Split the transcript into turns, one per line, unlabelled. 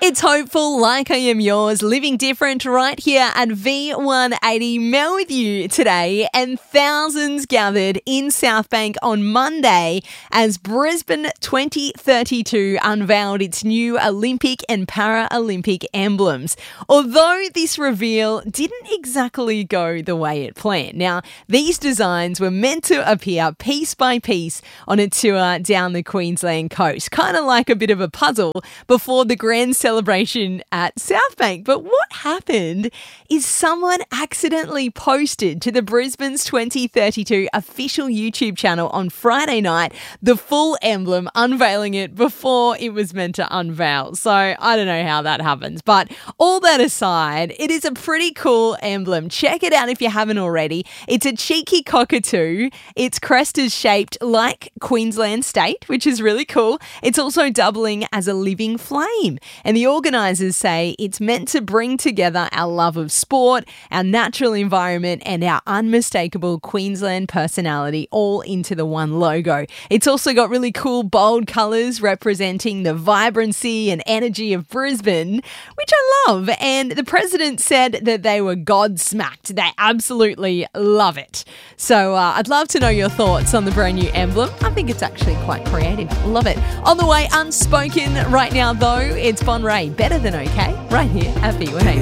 It's Hopeful, like I am yours, living different right here at V180. Mel with you today, and thousands gathered in Southbank on Monday as Brisbane 2032 unveiled its new Olympic and Paralympic emblems. Although this reveal didn't exactly go the way it planned. Now, these designs were meant to appear piece by piece on a tour down the Queensland coast, kind of like a bit of a puzzle before the grand celebration at Southbank. But what happened is someone accidentally posted to the Brisbane's 2032 official YouTube channel on Friday night the full emblem, unveiling it before it was meant to unveil. So I don't know how that happens. But all that aside, it is a pretty cool emblem. Check it out if you haven't already. It's a cheeky cockatoo. Its crest is shaped like Queensland State, which is really cool. It's also doubling as a living flame. And the organisers say it's meant to bring together our love of sport, our natural environment, and our unmistakable Queensland personality all into the one logo. It's also got really cool bold colours representing the vibrancy and energy of Brisbane, which I love. And the president said that they were godsmacked. They absolutely love it. So I'd love to know your thoughts on the brand new emblem. I think it's actually quite creative. Love it. On the way, Unspoken right now, though, it's Bon Ray, Better Than Okay, right here at V180.